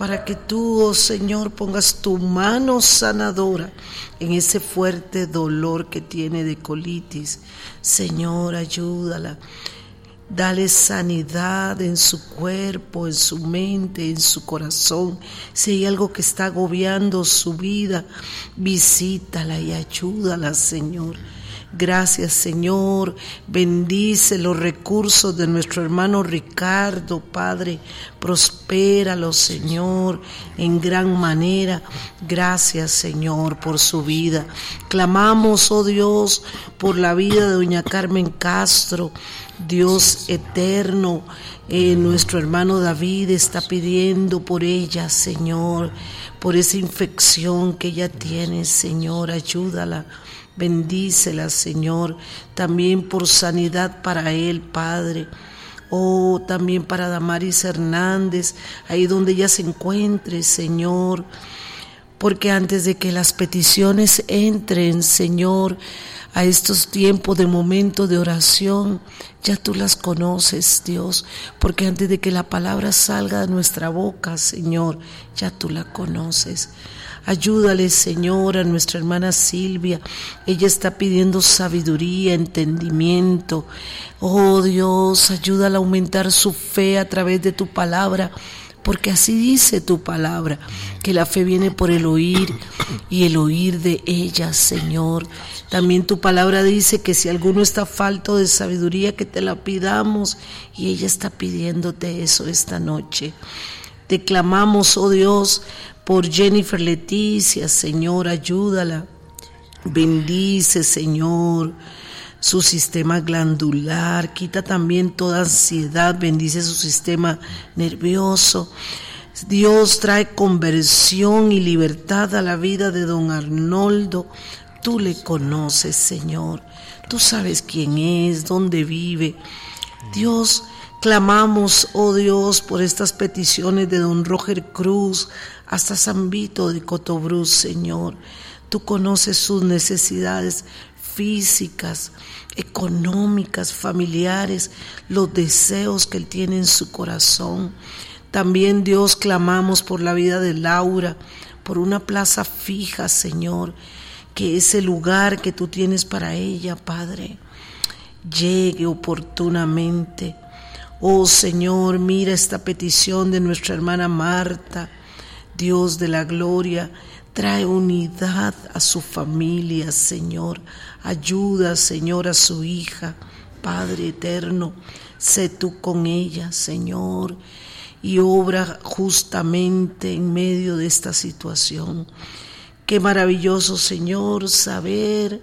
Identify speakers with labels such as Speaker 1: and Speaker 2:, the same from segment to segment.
Speaker 1: para que tú, oh Señor, pongas tu mano sanadora en ese fuerte dolor que tiene de colitis. Señor, ayúdala. Dale sanidad en su cuerpo, en su mente, en su corazón. Si hay algo que está agobiando su vida, visítala y ayúdala, Señor. Gracias, Señor. Bendice los recursos de nuestro hermano Ricardo, Padre. Prospéralo, Señor, en gran manera. Gracias, Señor, por su vida. Clamamos, oh Dios, por la vida de doña Carmen Castro. Dios eterno, nuestro hermano David está pidiendo por ella, Señor, por esa infección que ella tiene, Señor, ayúdala. Bendícela, Señor, también por sanidad para él, Padre. Oh, también para Damaris Hernández, ahí donde ella se encuentre, Señor. Porque antes de que las peticiones entren, Señor, a estos tiempos de momento de oración, ya tú las conoces, Dios, porque antes de que la palabra salga de nuestra boca, Señor, ya tú la conoces. Ayúdale, Señor, a nuestra hermana Silvia. Ella está pidiendo sabiduría, entendimiento. Oh Dios, ayúdala a aumentar su fe a través de tu palabra, porque así dice tu palabra, que la fe viene por el oír y el oír de ella, Señor. También tu palabra dice que si alguno está falto de sabiduría, que te la pidamos, y ella está pidiéndote eso esta noche. Te clamamos, oh Dios, por Jennifer Leticia, Señor, ayúdala. Bendice, Señor, su sistema glandular, quita también toda ansiedad, bendice su sistema nervioso. Dios, trae conversión y libertad a la vida de don Arnoldo. Tú le conoces, Señor, tú sabes quién es, dónde vive. Dios, clamamos, oh Dios, por estas peticiones de don Roger Cruz hasta San Vito de Cotobruz, Señor. Tú conoces sus necesidades físicas, económicas, familiares, los deseos que él tiene en su corazón. También, Dios, clamamos por la vida de Laura, por una plaza fija, Señor, que ese lugar que tú tienes para ella, Padre, llegue oportunamente. Oh Señor, mira esta petición de nuestra hermana Marta. Dios de la gloria, trae unidad a su familia, Señor. Ayuda, Señor, a su hija. Padre eterno, sé tú con ella, Señor, y obra justamente en medio de esta situación. Qué maravilloso, Señor, saber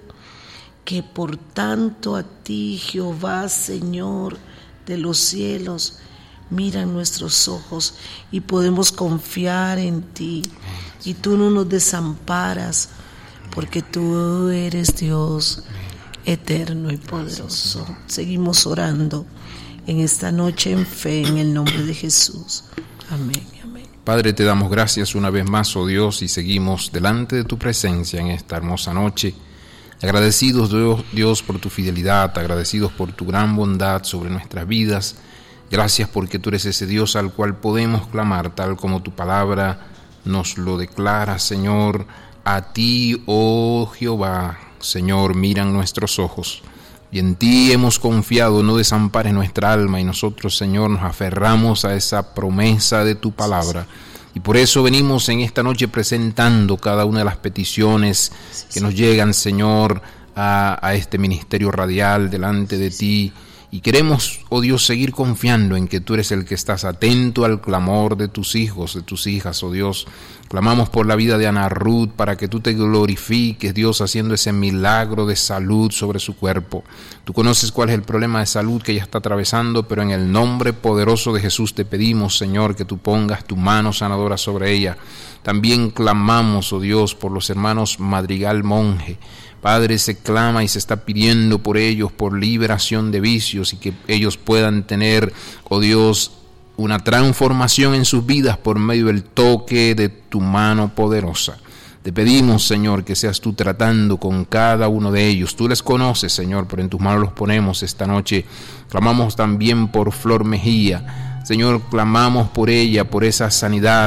Speaker 1: que por tanto a ti, Jehová, Señor de los cielos, miran nuestros ojos y podemos confiar en ti. Y tú no nos desamparas, porque tú eres Dios eterno y poderoso. Seguimos orando en esta noche en fe, en el nombre de Jesús. Amén. Amén.
Speaker 2: Padre, te damos gracias una vez más, oh Dios, y seguimos delante de tu presencia en esta hermosa noche. Agradecidos, Dios, por tu fidelidad, agradecidos por tu gran bondad sobre nuestras vidas. Gracias porque tú eres ese Dios al cual podemos clamar, tal como tu palabra nos lo declara, Señor. A ti, oh Jehová, Señor, miran nuestros ojos. Y en ti hemos confiado, no desampares nuestra alma. Y nosotros, Señor, nos aferramos a esa promesa de tu palabra. Y por eso venimos en esta noche presentando cada una de las peticiones que nos llegan, Señor, a este ministerio radial delante de ti. Y queremos, oh Dios, seguir confiando en que tú eres el que estás atento al clamor de tus hijos, de tus hijas, oh Dios. Clamamos por la vida de Ana Ruth para que tú te glorifiques, Dios, haciendo ese milagro de salud sobre su cuerpo. Tú conoces cuál es el problema de salud que ella está atravesando, pero en el nombre poderoso de Jesús te pedimos, Señor, que tú pongas tu mano sanadora sobre ella. También clamamos, oh Dios, por los hermanos Madrigal Monje. Padre, se clama y se está pidiendo por ellos, por liberación de vicios y que ellos puedan tener, oh Dios, una transformación en sus vidas por medio del toque de tu mano poderosa. Te pedimos, Señor, que seas tú tratando con cada uno de ellos. Tú les conoces, Señor, pero en tus manos los ponemos esta noche. Clamamos también por Flor Mejía. Señor, clamamos por ella, por esa sanidad.